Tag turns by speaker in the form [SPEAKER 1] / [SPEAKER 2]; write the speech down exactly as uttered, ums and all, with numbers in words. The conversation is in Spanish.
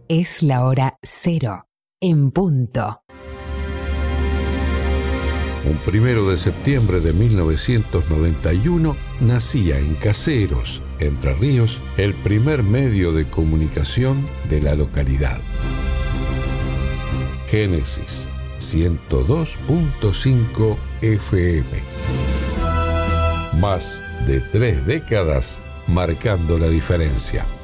[SPEAKER 1] Es la hora cero, en punto.
[SPEAKER 2] Un primero de septiembre de mil novecientos noventa y uno nacía en Caseros, Entre Ríos, el primer medio de comunicación de la localidad. Génesis ciento dos punto cinco F M. Más de tres décadas marcando la diferencia.